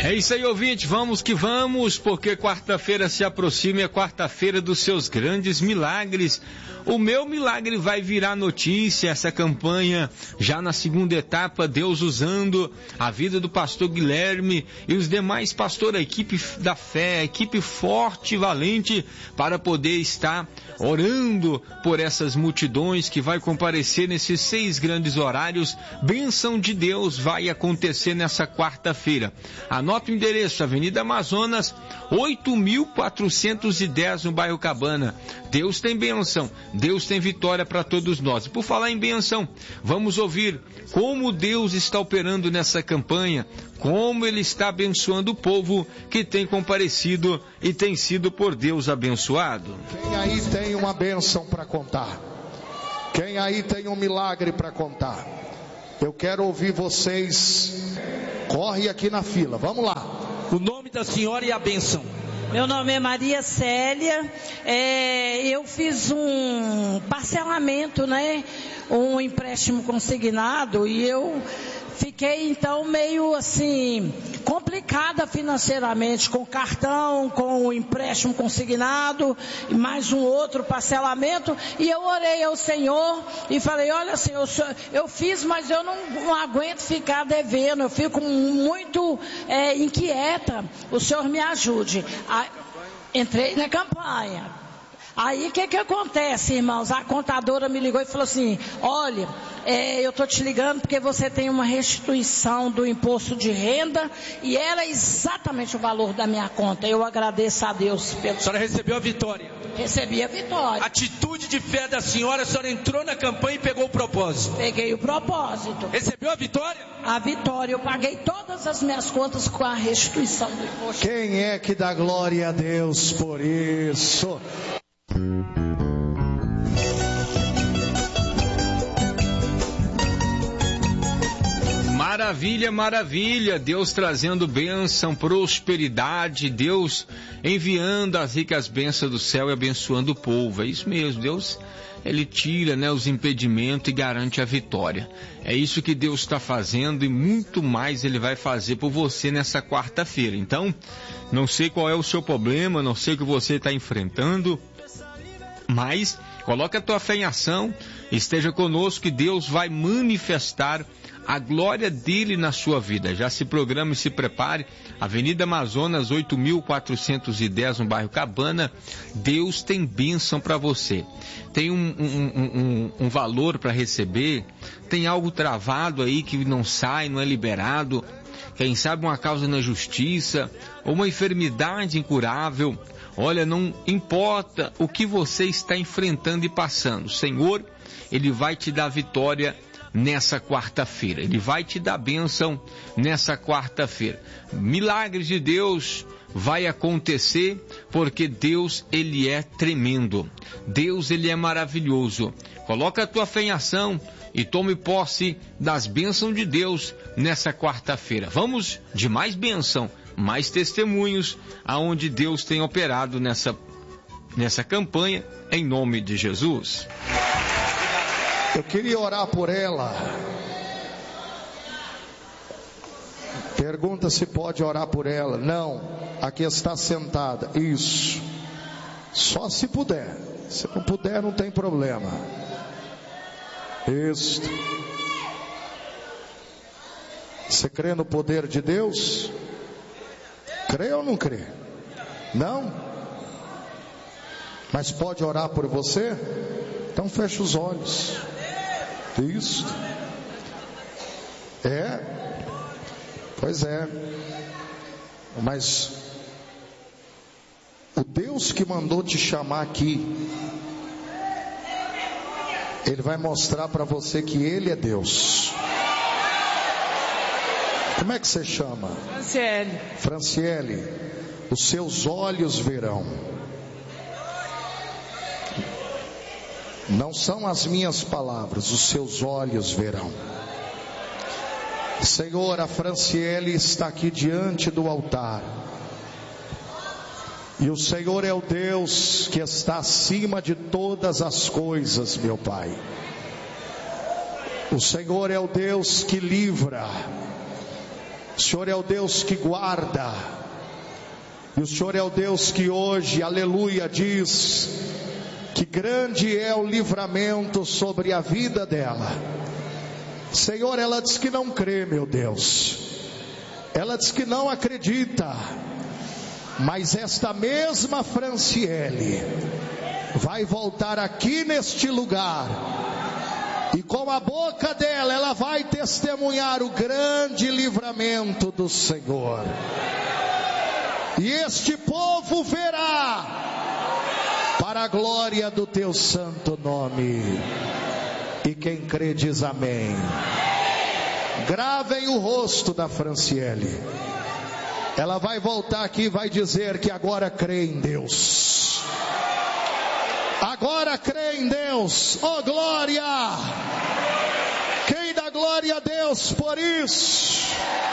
É isso aí, ouvinte, vamos que vamos, porque quarta-feira se aproxima e é quarta-feira dos seus grandes milagres. O meu milagre vai virar notícia, essa campanha já na segunda etapa, Deus usando a vida do pastor Guilherme e os demais pastores, a equipe da fé, a equipe forte e valente, para poder estar orando por essas multidões que vai comparecer nesses 6 grandes horários. Bênção de Deus vai acontecer nessa quarta-feira. Anota o endereço, Avenida Amazonas, 8.410, no bairro Cabana. Deus tem bênção, Deus tem vitória para todos nós. E por falar em bênção, vamos ouvir como Deus está operando nessa campanha, como Ele está abençoando o povo que tem comparecido e tem sido por Deus abençoado. Quem aí tem uma bênção para contar? Quem aí tem um milagre para contar? Eu quero ouvir vocês. Corre aqui na fila, vamos lá. O nome da senhora e a bênção. Meu nome é Maria Célia. Eu fiz um parcelamento, né? Um empréstimo consignado, e eu fiquei então meio assim complicada financeiramente, com cartão, com o empréstimo consignado e mais um outro parcelamento, e eu orei ao Senhor e falei: olha, Senhor, eu fiz, mas eu não aguento ficar devendo, eu fico muito inquieta, o Senhor me ajude. Entrei na campanha. Aí o que acontece, irmãos? A contadora me ligou e falou assim: olha, eu estou te ligando porque você tem uma restituição do imposto de renda e era exatamente o valor da minha conta. Eu agradeço a Deus pelo... A senhora recebeu a vitória? Recebi a vitória. Atitude de fé da senhora, a senhora entrou na campanha e pegou o propósito? Peguei o propósito. Recebeu a vitória? A vitória, eu paguei todas as minhas contas com a restituição do imposto. Quem é que dá glória a Deus por isso? Maravilha, maravilha, Deus trazendo bênção, prosperidade, Deus enviando as ricas bênçãos do céu e abençoando o povo. É isso mesmo, Deus, Ele tira, os impedimentos e garante a vitória. É isso que Deus está fazendo e muito mais Ele vai fazer por você nessa quarta-feira. Então, não sei qual é o seu problema, não sei o que você está enfrentando, mas coloque a tua fé em ação, esteja conosco que Deus vai manifestar a glória dele na sua vida. Já se programe e se prepare. Avenida Amazonas, 8.410, no bairro Cabana. Deus tem bênção para você. Tem um valor para receber, tem algo travado aí que não sai, não é liberado. Quem sabe uma causa na justiça, ou uma enfermidade incurável. Olha, não importa o que você está enfrentando e passando, o Senhor, Ele vai te dar vitória nessa quarta-feira. Ele vai te dar bênção nessa quarta-feira. Milagres de Deus vai acontecer, porque Deus, Ele é tremendo. Deus, Ele é maravilhoso. Coloca a tua fé em ação e tome posse das bênçãos de Deus nessa quarta-feira. Vamos de mais bênção, mais testemunhos, aonde Deus tem operado nessa campanha, em nome de Jesus. Eu queria orar por ela. Pergunta se pode orar por ela. Não, aqui está sentada. Isso. Só se puder. Se não puder, não tem problema. Isso. Você crê no poder de Deus? Crê ou não crê? Não? Mas pode orar por você? Então fecha os olhos. Isso. Pois é. Mas o Deus que mandou te chamar aqui, Ele vai mostrar para você que Ele é Deus. Como é que você chama? Franciele. Franciele, os seus olhos verão. Não são as minhas palavras, os seus olhos verão. Senhor, a Franciele está aqui diante do altar. E o Senhor é o Deus que está acima de todas as coisas, meu Pai. O Senhor é o Deus que livra. O Senhor é o Deus que guarda. E o Senhor é o Deus que hoje, aleluia, diz que grande é o livramento sobre a vida dela. Senhor, ela diz que não crê, meu Deus. Ela diz que não acredita. Mas esta mesma Franciele vai voltar aqui neste lugar. E com a boca dela, ela vai testemunhar o grande livramento do Senhor. E este povo verá, para a glória do teu santo nome. E quem crê diz amém. Gravem o rosto da Franciele. Ela vai voltar aqui e vai dizer que agora crê em Deus. Agora crê em Deus. Oh glória! Quem dá glória a Deus por isso?